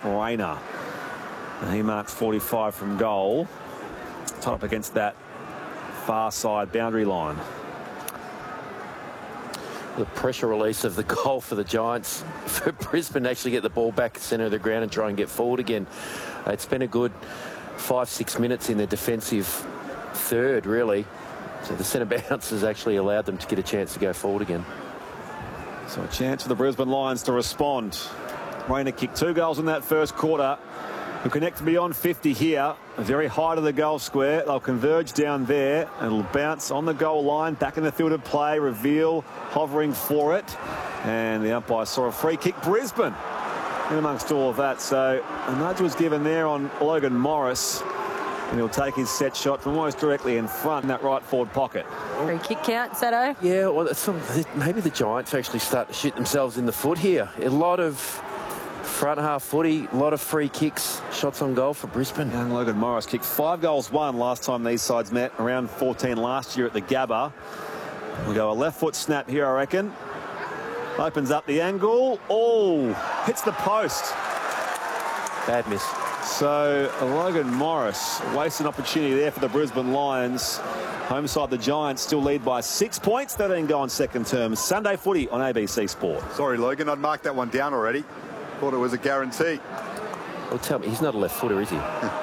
Rayner. And he marks 45 from goal. Tied up against that far side boundary line. The pressure release of the goal for the Giants, for Brisbane to actually get the ball back at centre of the ground and try and get forward again. It's been a good 5-6 minutes in the defensive third, really. So the centre bounce has actually allowed them to get a chance to go forward again. So a chance for the Brisbane Lions to respond. Rayner kicked 2 goals in that first quarter. Will connect beyond 50 here. Very high to the goal square. They'll converge down there. And it'll bounce on the goal line. Back in the field of play. Reveal hovering for it. And the umpire saw a free kick. Brisbane in amongst all of that. So a nudge was given there on Logan Morris. And he'll take his set shot from almost directly in front in that right forward pocket. Free kick count, Sato? Yeah, well, maybe the Giants actually start to shoot themselves in the foot here. A lot of front half footy, a lot of free kicks, shots on goal for Brisbane. Young Logan Morris kicked 5 goals, 1 last time these sides met, around 14 last year at the Gabba. We'll go a left foot snap here, I reckon. Opens up the angle. Oh, hits the post. Bad miss. So Logan Morris wasted an opportunity there for the Brisbane Lions. Home side, the Giants still lead by 6 points. 13 go on second term. Sunday footy on ABC Sport. Sorry, Logan, I'd marked that one down already. Thought it was a guarantee. Well, tell me, he's not a left footer, is he?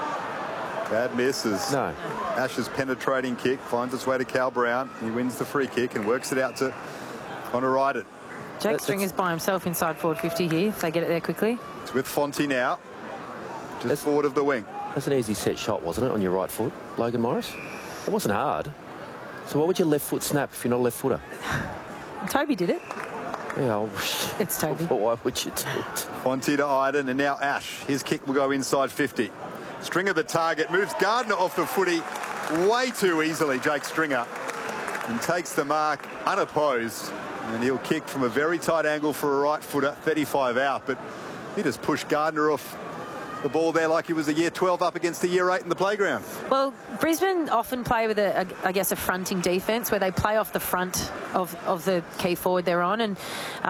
Bad misses. No. Ash's penetrating kick finds its way to Cal Brown. He wins the free kick and works it out to Connor Ryden. Jack Stringer's by himself inside forward 50 here, if they get it there quickly. It's with Fonte now, just forward of the wing. That's an easy set shot, wasn't it, on your right foot, Logan Morris? It wasn't hard. So why would your left foot snap if you're not a left footer? Toby did it. Yeah, it's Toby. But why would you do it? Fonte to Iden, and now Ash. His kick will go inside 50. Stringer the target, moves Gardner off the footy way too easily, Jake Stringer, and takes the mark unopposed. And he'll kick from a very tight angle for a right footer, 35 out, but he just pushed Gardner off the ball there like he was a year 12 up against the year 8 in the playground. Well, Brisbane often play with I guess a fronting defence where they play off the front of the key forward they're on, and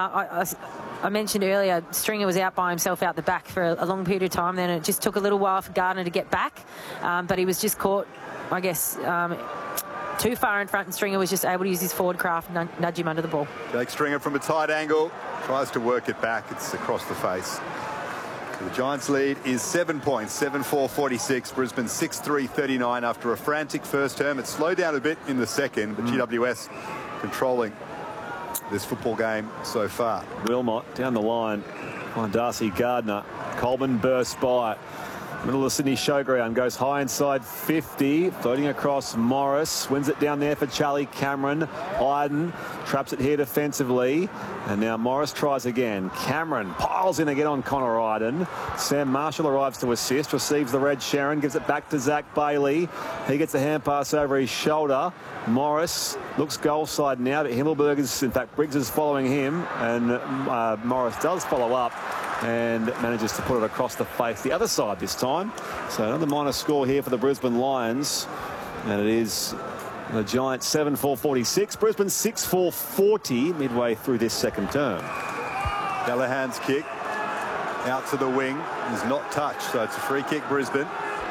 I mentioned earlier Stringer was out by himself out the back for a long period of time then, and it just took a little while for Gardner to get back, but he was just caught, I guess, too far in front, and Stringer was just able to use his forward craft and nudge him under the ball. Jake Stringer from a tight angle tries to work it back. It's across the face. So the Giants lead is 7 points, 7-4-46. Brisbane 6-3-39 after a frantic first term. It slowed down a bit in the second, but GWS controlling this football game so far. Wilmot down the line on Darcy Gardner. Coleman bursts by. Middle of Sydney Showground, goes high inside 50, floating across Morris, wins it down there for Charlie Cameron. Iden traps it here defensively, and now Morris tries again. Cameron piles in again on Connor Iden. Sam Marshall arrives to assist, receives the red Sharon, gives it back to Zach Bailey. He gets a hand pass over his shoulder. Morris looks goal side now, but Himmelberg is, in fact, Briggs is following him, and Morris does follow up and manages to put it across the face the other side this time. So another minor score here for the Brisbane Lions, and it is the Giants 7-4-46, Brisbane 6-4-40 midway through this second term. Callahan's kick out to the wing is not touched, so it's a free kick Brisbane.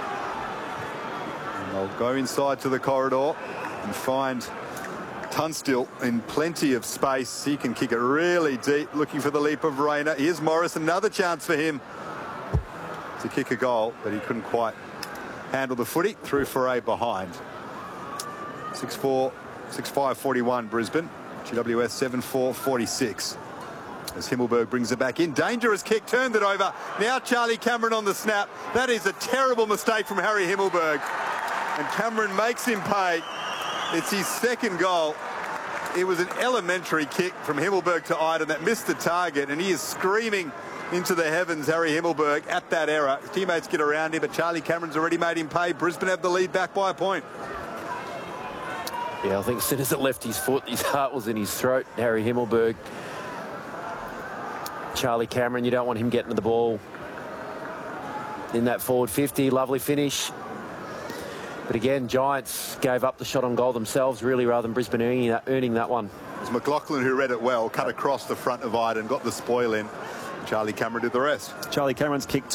And they'll go inside to the corridor and find Tunstall in plenty of space. He can kick it really deep, looking for the leap of Rayner. Here's Morris, another chance for him to kick a goal, but he couldn't quite handle the footy. Through Foray behind. 6-4, 6-5-41 Brisbane. GWS 7-4-46. As Himmelberg brings it back in. Dangerous kick, turned it over. Now Charlie Cameron on the snap. That is a terrible mistake from Harry Himmelberg. And Cameron makes him pay. It's his second goal. It was an elementary kick from Himmelberg to Iden that missed the target, and he is screaming into the heavens, Harry Himmelberg, at that error. His teammates get around him, but Charlie Cameron's already made him pay. Brisbane have the lead back by a point. Yeah, I think as soon as it left his foot, his heart was in his throat. Harry Himmelberg. Charlie Cameron, you don't want him getting to the ball in that forward 50. Lovely finish. But again, Giants gave up the shot on goal themselves, really, rather than Brisbane earning that one. It was McLaughlin who read it well, cut across the front of Iden, got the spoil in. Charlie Cameron did the rest. Charlie Cameron's kick